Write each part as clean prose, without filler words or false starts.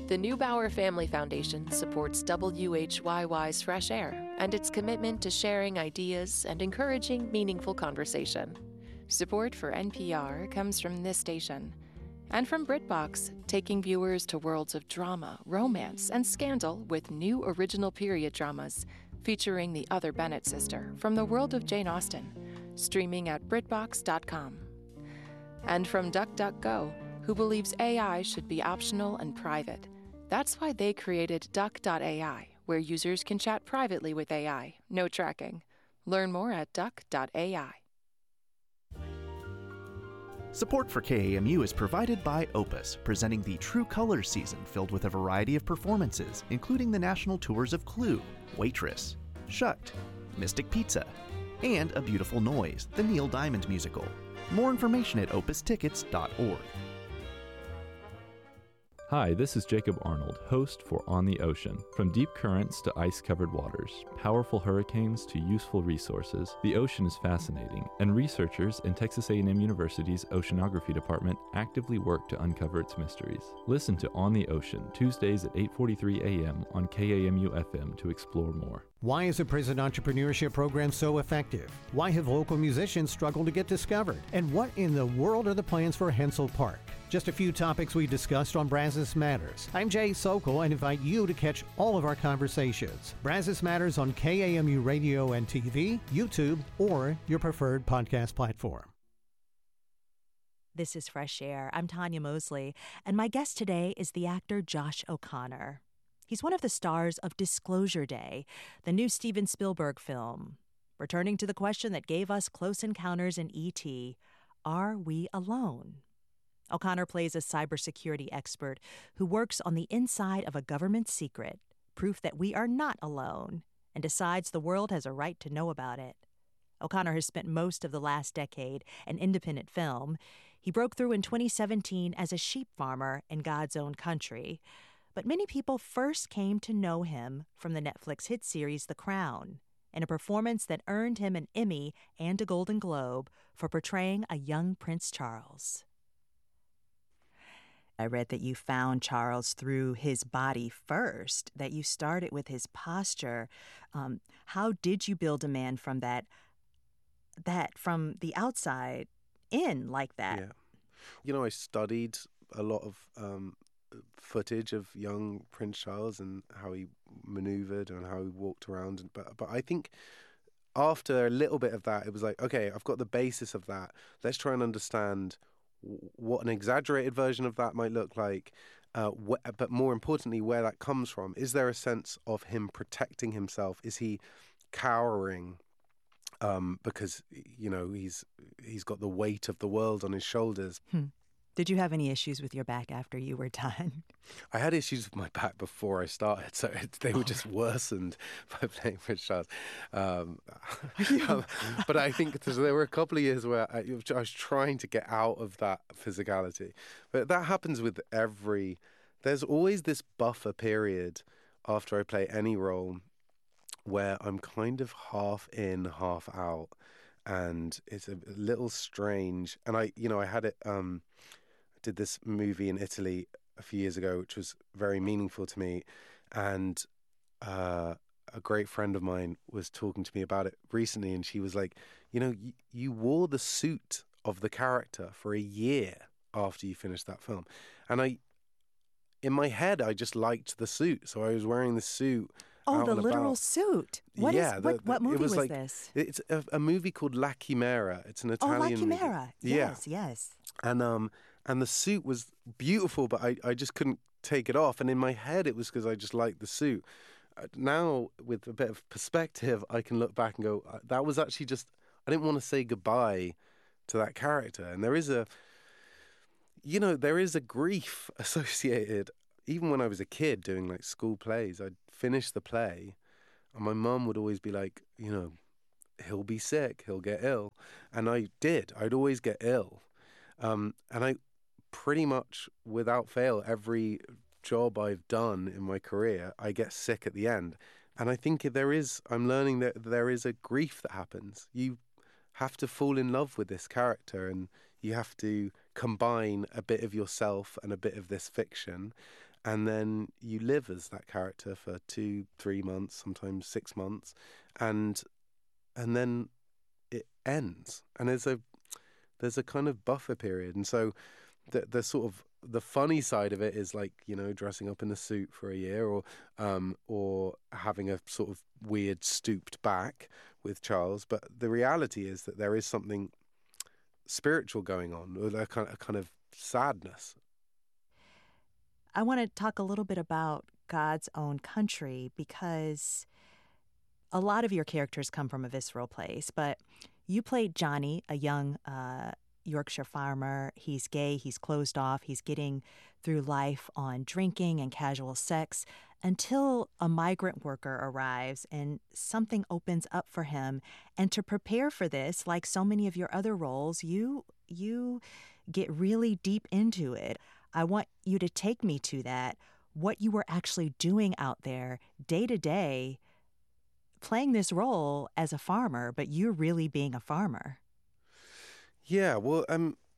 The Neubauer Family Foundation supports WHYY's Fresh Air and its commitment to sharing ideas and encouraging meaningful conversation. Support for NPR comes from this station and from BritBox, taking viewers to worlds of drama, romance, and scandal with new original period dramas featuring the other Bennett sister from the world of Jane Austen, streaming at BritBox.com. And from DuckDuckGo, who believes AI should be optional and private. That's why they created Duck.ai, where users can chat privately with AI, no tracking. Learn more at Duck.ai. Support for KAMU is provided by Opus, presenting the True Colors season filled with a variety of performances, including the national tours of Clue, Waitress, Shucked, Mystic Pizza, and A Beautiful Noise, the Neil Diamond musical. More information at opustickets.org. Hi, this is Jacob Arnold, host for On the Ocean. From deep currents to ice-covered waters, powerful hurricanes to useful resources, the ocean is fascinating, and researchers in Texas A&M University's Oceanography Department actively work to uncover its mysteries. Listen to On the Ocean, Tuesdays at 8:43 a.m. on KAMU-FM to explore more. Why is a prison entrepreneurship program so effective? Why have local musicians struggled to get discovered? And what in the world are the plans for Hensel Park? Just a few topics we discussed on Brazos Matters. I'm Jay Sokol and invite you to catch all of our conversations. Brazos Matters on KAMU Radio and TV, YouTube, or your preferred podcast platform. This is Fresh Air. I'm Tanya Mosley, and my guest today is the actor Josh O'Connor. He's one of the stars of Disclosure Day, the new Steven Spielberg film. Returning to the question that gave us Close Encounters in E.T., are we alone? O'Connor plays a cybersecurity expert who works on the inside of a government secret, proof that we are not alone, and decides the world has a right to know about it. O'Connor has spent most of the last decade in independent film. He broke through in 2017 as a sheep farmer in God's Own Country. But many people first came to know him from the Netflix hit series The Crown, in a performance that earned him an Emmy and a Golden Globe for portraying a young Prince Charles. I read that you found Charles through his body first, that you started with his posture. How did you build a man from that from the outside in like that? Yeah. You know, I studied a lot of footage of young Prince Charles and how he maneuvered and how he walked around. But I think after a little bit of that, it was like, okay, I've got the basis of that. Let's try and understand what an exaggerated version of that might look like, but more importantly, where that comes from. Is there a sense of him protecting himself? Is he cowering because, you know, he's got the weight of the world on his shoulders? Did you have any issues with your back after you were done? I had issues with my back before I started, so they were just worsened by playing Prince Charles. But I think there were a couple of years where I was trying to get out of that physicality. But that happens with there's always this buffer period after I play any role where I'm kind of half in, half out. And it's a little strange. And I had it... did this movie in Italy a few years ago, which was very meaningful to me. And a great friend of mine was talking to me about it recently, and she was like, you know, you wore the suit of the character for a year after you finished that film. And in my head, I just liked the suit. So I was wearing the suit. Oh, the literal suit. What movie was like, this? It's a movie called La Chimera. It's an Italian movie. La Chimera. Yeah. Yes. And the suit was beautiful, but I just couldn't take it off. And in my head, it was because I just liked the suit. Now, with a bit of perspective, I can look back and go, that was actually just, I didn't want to say goodbye to that character. And there is a grief associated. Even when I was a kid doing like school plays, I'd finish the play and my mum would always be like, you know, he'll be sick, he'll get ill. And I did. I'd always get ill. And I pretty much, without fail, every job I've done in my career, I get sick at the end. And I think I'm learning that there is a grief that happens. You have to fall in love with this character and you have to combine a bit of yourself and a bit of this fiction. and then you live as that character for 2-3 months, sometimes 6 months, and then it ends, and there's a kind of buffer period. And so the sort of the funny side of it is, like, you know, dressing up in a suit for a year, or having a sort of weird stooped back with Charles. But the reality is that there is something spiritual going on, with a kind of sadness. I want to talk a little bit about God's Own Country, because a lot of your characters come from a visceral place, but you played Johnny, a young Yorkshire farmer. He's gay, he's closed off, he's getting through life on drinking and casual sex until a migrant worker arrives and something opens up for him. And to prepare for this, like so many of your other roles, you get really deep into it. I want you to take me to that, what you were actually doing out there day to day, playing this role as a farmer, but you're really being a farmer. Yeah, well,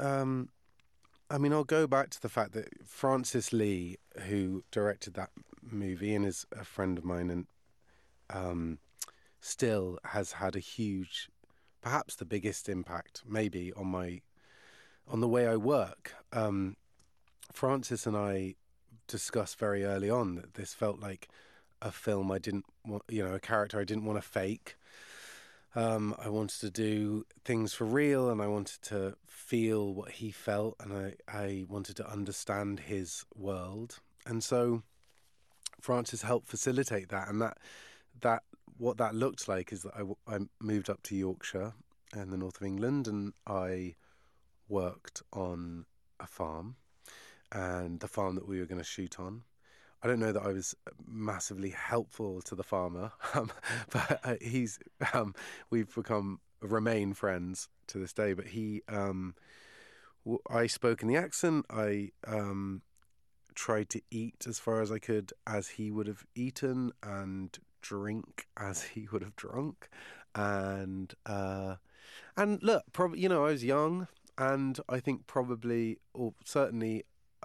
I mean, I'll go back to the fact that Francis Lee, who directed that movie and is a friend of mine, and still has had a huge, perhaps the biggest impact, maybe, on the way I work. Francis and I discussed very early on that this felt like a film I didn't want, a character I didn't want to fake. I wanted to do things for real, and I wanted to feel what he felt, and I wanted to understand his world. And so Francis helped facilitate that, and that what that looked like is that I moved up to Yorkshire in the north of England, and I worked on a farm, and the farm that we were going to shoot on. I don't know that I was massively helpful to the farmer, but we've remain friends to this day. But I spoke in the accent. I tried to eat as far as I could as he would have eaten, and drink as he would have drunk. And look, probably, I was young, and I think probably, or certainly,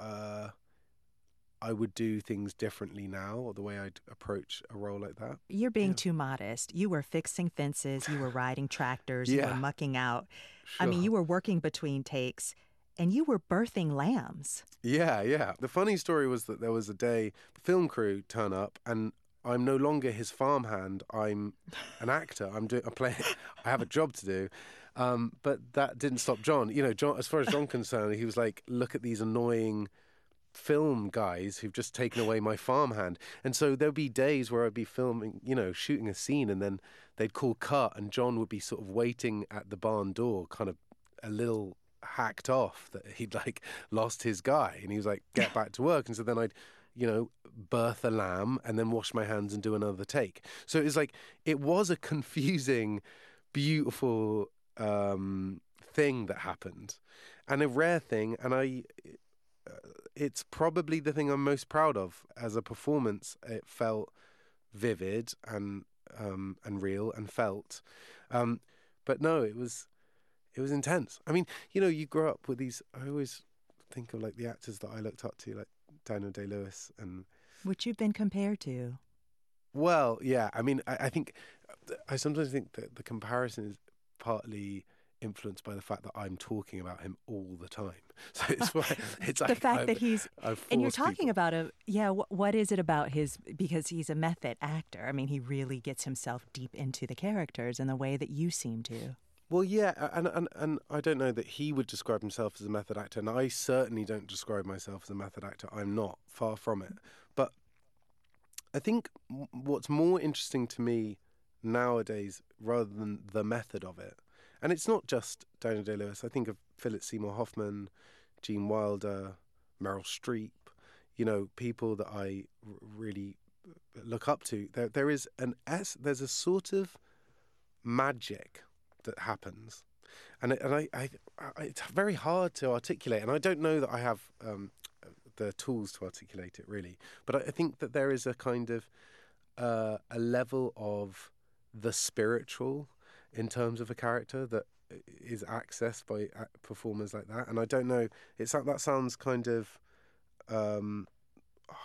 I would do things differently now, or the way I'd approach a role like that. You're being too modest. You were fixing fences, you were riding tractors, you were mucking out. Sure. I mean, you were working between takes, and you were birthing lambs. Yeah. The funny story was that there was a day, the film crew turn up, and I'm no longer his farmhand. I'm an actor. I have a job to do. But that didn't stop John. John, as far as John concerned, he was like, look at these annoying film guys who've just taken away my farmhand. And so there'd be days where I'd be filming, shooting a scene, and then they'd call cut, and John would be sort of waiting at the barn door, kind of a little hacked off that he'd like lost his guy, and he was like, get back to work. And so then I'd birth a lamb and then wash my hands and do another take. So it was like, it was a confusing, beautiful thing that happened, and a rare thing. And it's probably the thing I'm most proud of as a performance. It felt vivid and real and felt, but no, it was intense. I mean, you grow up with these. I always think of like the actors that I looked up to, like Daniel Day-Lewis, and which you've been compared to. Well, yeah. I mean, I think I sometimes think that the comparison is partly influenced by the fact that I'm talking about him all the time. So it's like the fact that he's, and you're talking about what is it about his, because he's a method actor. I mean, he really gets himself deep into the characters in the way that you seem to. Well, yeah, and I don't know that he would describe himself as a method actor, and I certainly don't describe myself as a method actor. I'm not, far from it. But I think what's more interesting to me nowadays, rather than the method of it, and it's not just Daniel Day-Lewis. I think of Philip Seymour Hoffman, Gene Wilder, Meryl Streep, people that I really look up to. There's a sort of magic that happens, and I it's very hard to articulate, and I don't know that I have the tools to articulate it really. But I think that there is a kind of a level of the spiritual in terms of a character that is accessed by performers like that. And I don't know, that sounds kind of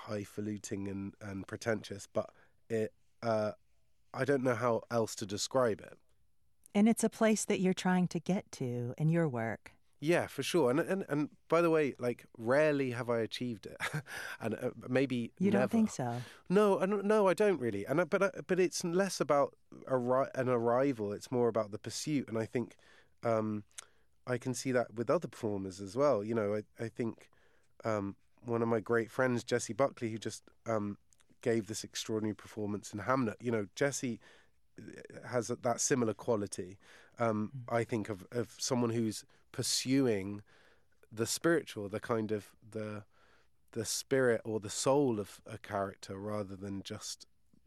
highfalutin and pretentious, but it I don't know how else to describe it. And it's a place that you're trying to get to in your work. Yeah, for sure. And by the way, like, rarely have I achieved it, and maybe You never. don't think so? No, I don't really. But it's less about an arrival. It's more about the pursuit. And I think I can see that with other performers as well. You know, I think one of my great friends, Jessie Buckley, who just gave this extraordinary performance in Hamnet. You know, Jessie has that similar quality. I think of someone who's pursuing the spiritual, the kind of the spirit or the soul of a character, rather than just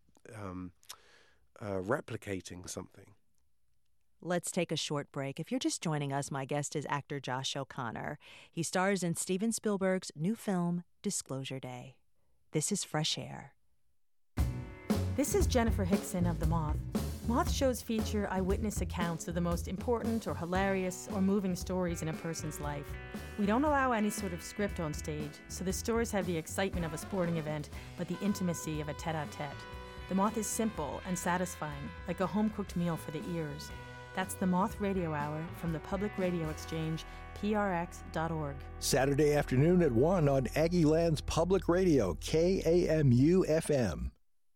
replicating something. Let's take a short break. If you're just joining us, my guest is actor Josh O'Connor. He stars in Steven Spielberg's new film, Disclosure Day. This is Fresh Air. This is Jennifer Hickson of The Moth. Moth shows feature eyewitness accounts of the most important or hilarious or moving stories in a person's life. We don't allow any sort of script on stage, so the stories have the excitement of a sporting event, but the intimacy of a tete-a-tete. The Moth is simple and satisfying, like a home-cooked meal for the ears. That's the Moth Radio Hour from the Public Radio Exchange, prx.org. Saturday afternoon at 1 on Aggie Land's Public Radio, KAMU-FM.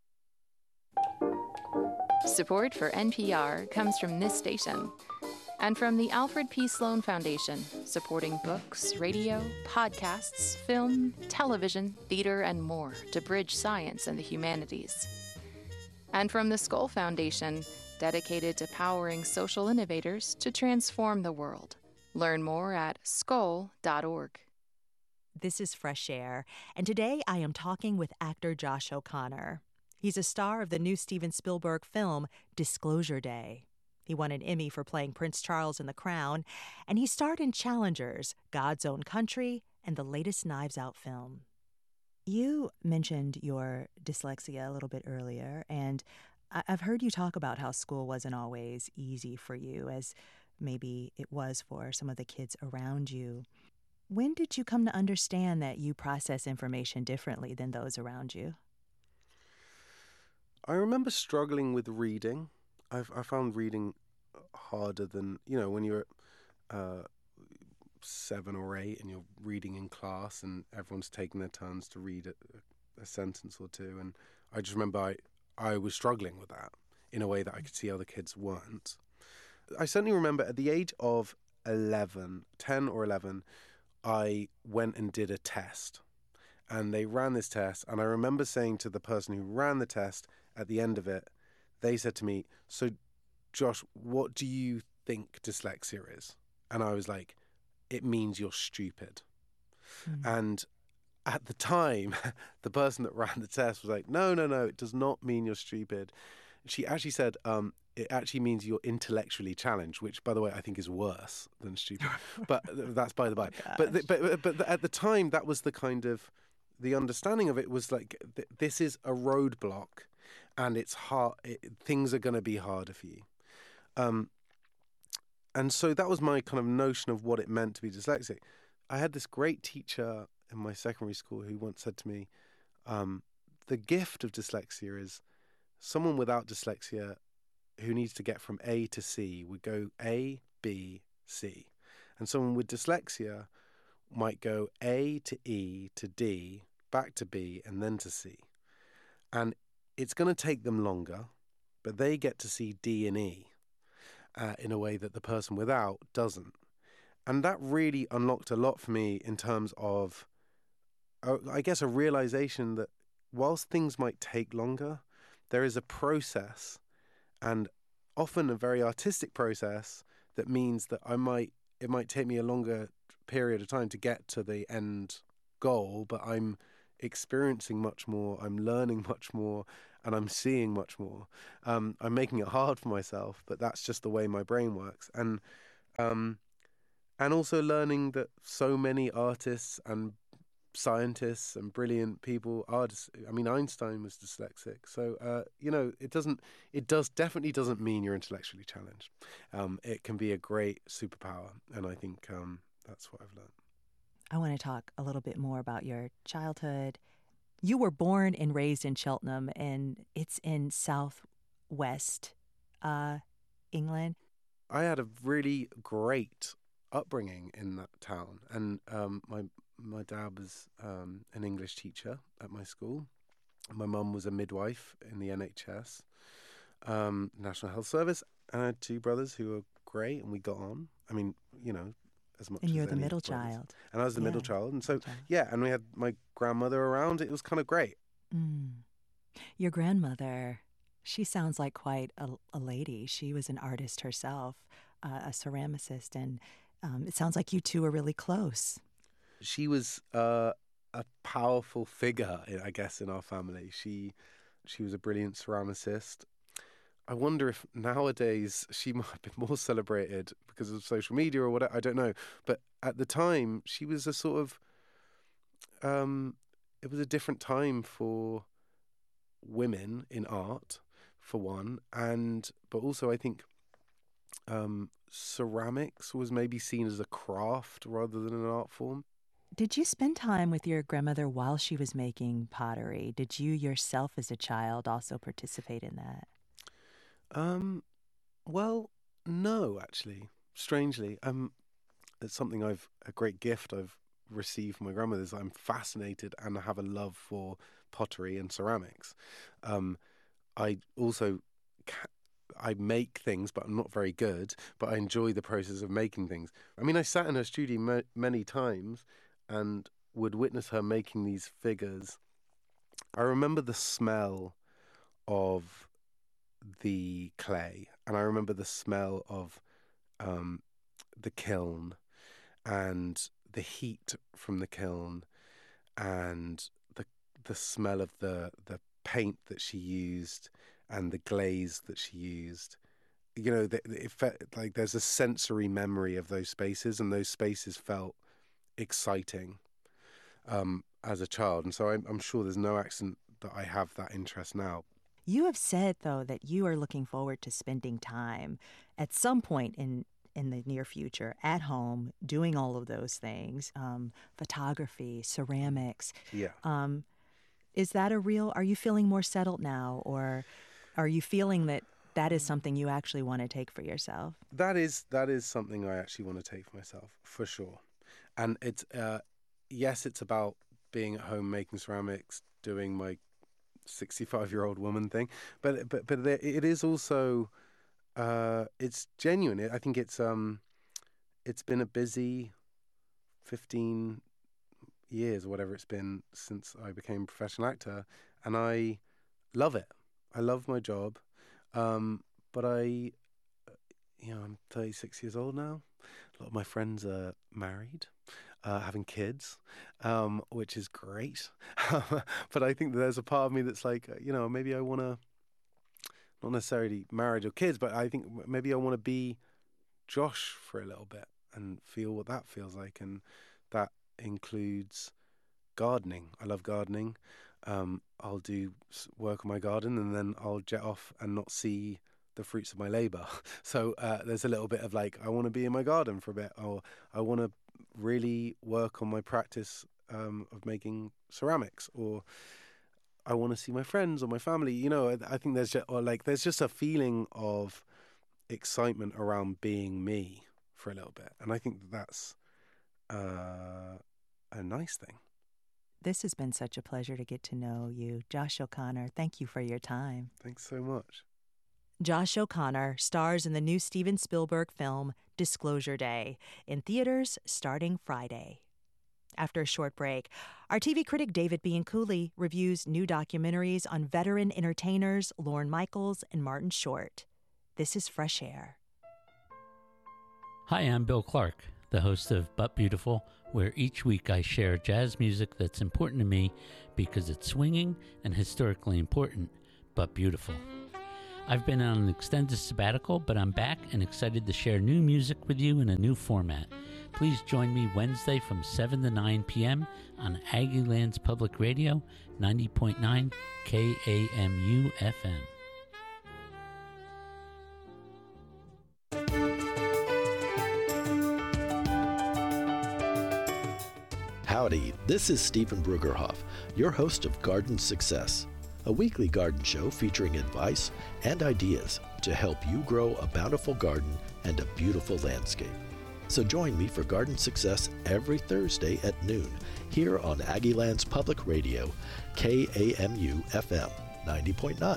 Support for NPR comes from this station and from the Alfred P. Sloan Foundation, supporting books, radio, podcasts, film, television, theater, and more to bridge science and the humanities. And from the Skoll Foundation, dedicated to powering social innovators to transform the world. Learn more at skoll.org. This is Fresh Air, and today I am talking with actor Josh O'Connor. He's a star of the new Steven Spielberg film, Disclosure Day. He won an Emmy for playing Prince Charles in The Crown, and he starred in Challengers, God's Own Country, and the latest Knives Out film. You mentioned your dyslexia a little bit earlier, and I've heard you talk about how school wasn't always easy for you, as maybe it was for some of the kids around you. When did you come to understand that you process information differently than those around you? I remember struggling with reading. I found reading harder than, you know, when you're 7 or 8 and you're reading in class and everyone's taking their turns to read a sentence or two. And I just remember I was struggling with that in a way that I could see other kids weren't. I certainly remember at the age of 10 or 11, I went and did a test. And they ran this test. And I remember saying to the person who ran the test at the end of it, they said to me, "So, Josh, what do you think dyslexia is?" And I was like, "It means you're stupid." And at the time, the person that ran the test was like, no, it does not mean you're stupid. She actually said, it actually means you're intellectually challenged, which, by the way, I think is worse than stupid. But that's by the by. But at the time, that was the kind of, the understanding of it was like, this is a roadblock and it's hard. Things are going to be harder for you. And so that was my kind of notion of what it meant to be dyslexic. I had this great teacher in my secondary school who once said to me, the gift of dyslexia is someone without dyslexia who needs to get from A to C would go A, B, C. And someone with dyslexia might go A to E to D, back to B, and then to C. And it's going to take them longer, but they get to see D and E in a way that the person without doesn't. And that really unlocked a lot for me in terms of, I guess, a realization that whilst things might take longer, there is a process, and often a very artistic process, that means that it might take me a longer period of time to get to the end goal, but I'm experiencing much more, I'm learning much more, and I'm seeing much more. I'm making it hard for myself, but that's just the way my brain works. And also learning that so many artists and scientists and brilliant people are, I mean, Einstein was dyslexic. So, it definitely doesn't mean you're intellectually challenged. It can be a great superpower. And I think that's what I've learned. I want to talk a little bit more about your childhood. You were born and raised in Cheltenham, and it's in southwest England. I had a really great upbringing in that town, and my dad was an English teacher at my school. My mum was a midwife in the NHS, National Health Service, and I had two brothers who were great, and we got on. I mean, as much. And as you're the any middle brothers. child. And I was the middle child, and so child. yeah, and we had my grandmother around. It was kind of great. Your grandmother, she sounds like quite a lady. She was an artist herself, a ceramicist, and it sounds like you two are really close. She was a powerful figure, I guess, in our family. She was a brilliant ceramicist. I wonder if nowadays she might be more celebrated because of social media or whatever. I don't know. But at the time, she was a sort of... it was a different time for women in art, for one. But also, I think ceramics was maybe seen as a craft rather than an art form. Did you spend time with your grandmother while she was making pottery? Did you yourself as a child also participate in that? Well, no, actually. Strangely, it's something a great gift I've received from my grandmother is I'm fascinated and I have a love for pottery and ceramics. I also I make things, but I'm not very good. But I enjoy the process of making things. I mean, I sat in her studio many times and would witness her making these figures. I remember the smell of the clay, and I remember the smell of the kiln and the heat from the kiln and the smell of the paint that she used and the glaze that she used. It felt like there's a sensory memory of those spaces, and those spaces felt exciting as a child. And so I'm sure there's no accident that I have that interest now. You have said, though, that you are looking forward to spending time at some point in the near future at home doing all of those things, photography, ceramics. Yeah. Is that are you feeling more settled now, or are you feeling that is something you actually want to take for yourself? That is something I actually want to take for myself, for sure. And it's, yes, it's about being at home making ceramics, doing my 65-year-old woman thing, but it is also it's genuine. I think it's been a busy 15 years or whatever it's been since I became a professional actor, and I love it. I love my job, but I'm 36 years old now. A lot of my friends are married, having kids, which is great. But I think that there's a part of me that's like, maybe I want to, not necessarily marriage or kids, but I think maybe I want to be Josh for a little bit and feel what that feels like. And that includes gardening. I love gardening. I'll do work on my garden and then I'll jet off and not see the fruits of my labor. So there's a little bit of like, I want to be in my garden for a bit, or I want to really work on my practice of making ceramics, or I want to see my friends or my family. I think there's just a feeling of excitement around being me for a little bit, and I think that's a nice thing. This has been such a pleasure to get to know you, Josh O'Connor. Thank you for your time. Thanks so much. Josh O'Connor stars in the new Steven Spielberg film Disclosure Day, in theaters starting Friday. After a short break, our TV critic David Bianculli reviews new documentaries on veteran entertainers Lorne Michaels and Martin Short. This is Fresh Air. Hi, I'm Bill Clark, the host of But Beautiful, where each week I share jazz music that's important to me because it's swinging and historically important, but beautiful. I've been on an extended sabbatical, but I'm back and excited to share new music with you in a new format. Please join me Wednesday from 7 to 9 p.m. on Aggieland's Public Radio, 90.9 KAMU FM. Howdy. everybody. This is Stephen Brugerhoff, your host of Garden Success, a weekly garden show featuring advice and ideas to help you grow a bountiful garden and a beautiful landscape. So join me for Garden Success every Thursday at noon here on Aggieland's Public Radio, KAMU FM 90.9.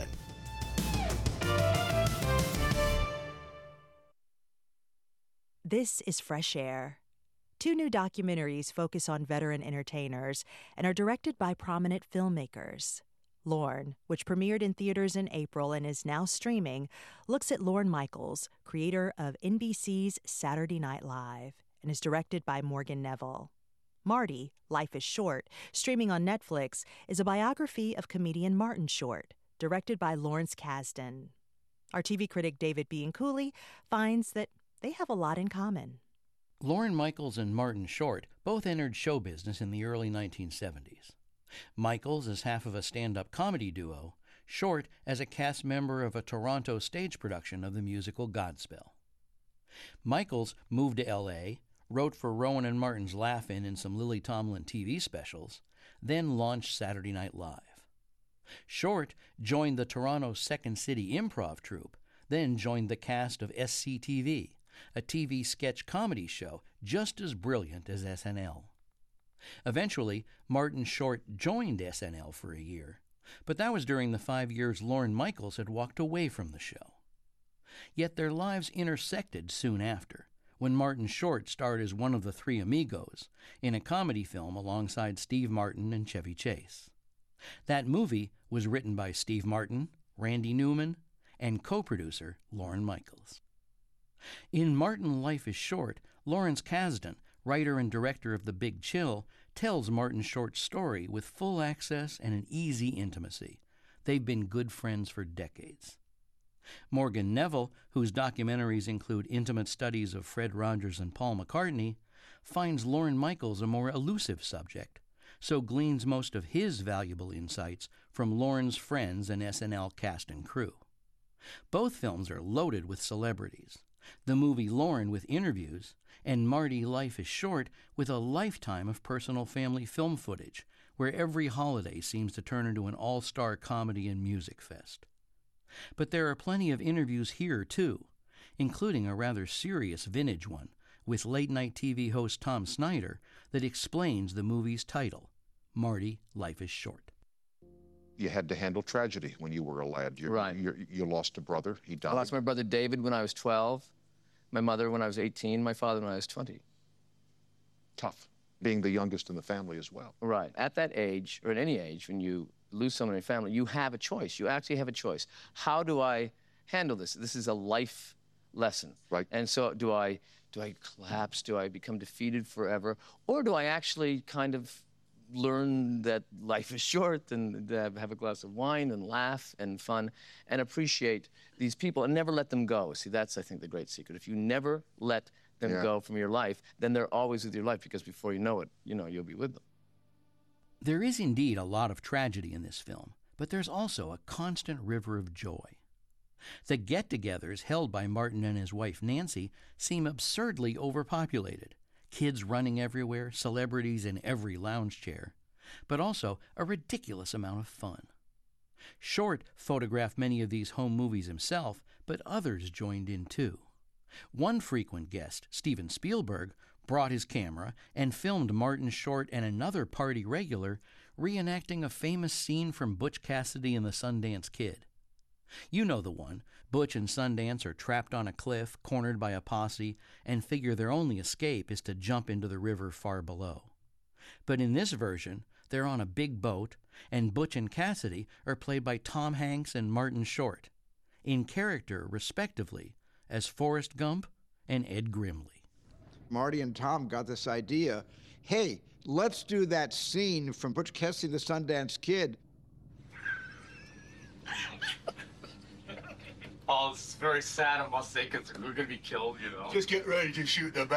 This is Fresh Air. 2 new documentaries focus on veteran entertainers and are directed by prominent filmmakers. Lorne, which premiered in theaters in April and is now streaming, looks at Lorne Michaels, creator of NBC's Saturday Night Live, and is directed by Morgan Neville. Marty, Life is Short, streaming on Netflix, is a biography of comedian Martin Short, directed by Lawrence Kasdan. Our TV critic David Bianculli finds that they have a lot in common. Lorne Michaels and Martin Short both entered show business in the early 1970s. Michaels as half of a stand-up comedy duo, Short as a cast member of a Toronto stage production of the musical Godspell. Michaels moved to L.A., wrote for Rowan and Martin's Laugh-In and some Lily Tomlin TV specials, then launched Saturday Night Live. Short joined the Toronto Second City Improv Troupe, then joined the cast of SCTV, a TV sketch comedy show just as brilliant as SNL. Eventually, Martin Short joined SNL for a year, but that was during the 5 years Lorne Michaels had walked away from the show. Yet their lives intersected soon after, when Martin Short starred as one of the 3 amigos in a comedy film alongside Steve Martin and Chevy Chase. That movie was written by Steve Martin, Randy Newman, and co-producer Lorne Michaels. In Martin Life is Short, Lawrence Kasdan, writer and director of The Big Chill, tells Martin Short's story with full access and an easy intimacy. They've been good friends for decades. Morgan Neville, whose documentaries include intimate studies of Fred Rogers and Paul McCartney, finds Lorne Michaels a more elusive subject, so gleans most of his valuable insights from Lorne's friends and SNL cast and crew. Both films are loaded with celebrities. The movie Lorne with interviews, and Marty Life is Short with a lifetime of personal family film footage, where every holiday seems to turn into an all-star comedy and music fest. But there are plenty of interviews here, too, including a rather serious vintage one with late-night TV host Tom Snyder that explains the movie's title, Marty Life is Short. You had to handle tragedy when you were a lad. You lost a brother. He died. I lost my brother David when I was 12, my mother when I was 18, my father when I was 20. Tough, being the youngest in the family as well. Right. At that age, or at any age, when you lose someone in your family, you have a choice. You actually have a choice. How do I handle this? This is a life lesson. Right. And so do I collapse? Do I become defeated forever? Or do I actually kind of learn that life is short and have a glass of wine and laugh and fun and appreciate these people and never let them go? See, that's, I think, the great secret. If you never let them go from your life, then they're always with your life, because before you know it, you'll be with them. There is indeed a lot of tragedy in this film, but there's also a constant river of joy. The get-togethers held by Martin and his wife Nancy seem absurdly overpopulated. Kids running everywhere, celebrities in every lounge chair, but also a ridiculous amount of fun. Short photographed many of these home movies himself, but others joined in too. One frequent guest, Steven Spielberg, brought his camera and filmed Martin Short and another party regular reenacting a famous scene from Butch Cassidy and the Sundance Kid. You know the one. Butch and Sundance are trapped on a cliff, cornered by a posse, and figure their only escape is to jump into the river far below. But in this version, they're on a big boat, and Butch and Cassidy are played by Tom Hanks and Martin Short, in character, respectively, as Forrest Gump and Ed Grimley. Marty and Tom got this idea, hey, let's do that scene from Butch Cassidy and the Sundance Kid. Oh, this is very sad, I must say, because we're going to be killed, Just get ready to shoot the